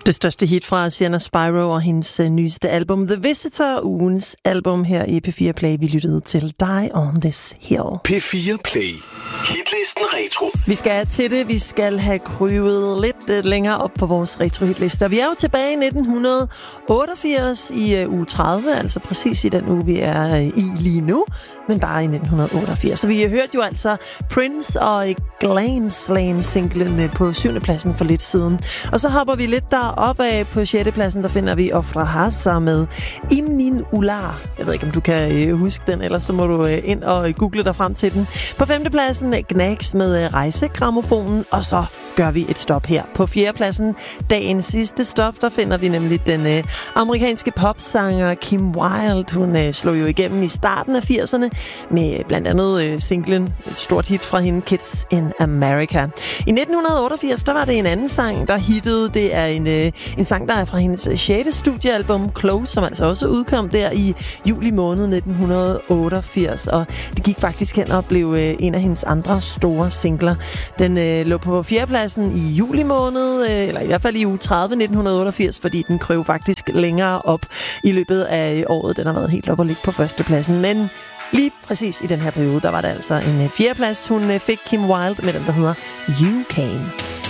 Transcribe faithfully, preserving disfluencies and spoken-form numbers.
Det største hit fra Sienna Spyro og hendes uh, nyeste album The Visitor, ugens album her i P fire Play. Vi lyttede til Die on This Hill. P fire Play. Hitlisten Retro. Vi skal til det. Vi skal have kryvet lidt uh, længere op på vores retro-hitliste. Vi er jo tilbage i nitten otteogfirs i uh, uge tredive, altså præcis i den uge, vi er uh, i lige nu, men bare i nitten otteogfirs. Så vi har hørt jo altså Prince og Glam Slam-singlen på syvende pladsen for lidt siden. Og så hopper vi lidt derop af på sjette pladsen, der finder vi Ofra Hassa med Imnin Ular. Jeg ved ikke, om du kan øh, huske den, ellers så må du øh, ind og øh, google dig frem til den. På femte pladsen Gnags med øh, Rejsegrammofonen, og så gør vi et stop her. På fjerde pladsen, dagens sidste stop, der finder vi nemlig den øh, amerikanske popsanger Kim Wilde. Hun øh, slog jo igennem i starten af firserne med blandt andet øh, singlen, et stort hit fra hende, Kids in America. I nitten otteogfirs, der var det en anden sang, der hittede. Det er en, øh, en sang, der er fra hendes sjette studiealbum, Close, som altså også udkom der i juli måned nitten otteogfirs. Og det gik faktisk hen og blev øh, en af hendes andre store singler. Den øh, lå på fjerdepladsen i juli måned, øh, eller i hvert fald i uge tredive nitten otteogfirs, fordi den krøv faktisk længere op i løbet af året. Den har været helt op og ligge på førstepladsen, men lige præcis i den her periode, der var det altså en fjerdeplads, hun fik Kim Wilde med den, der hedder You Came.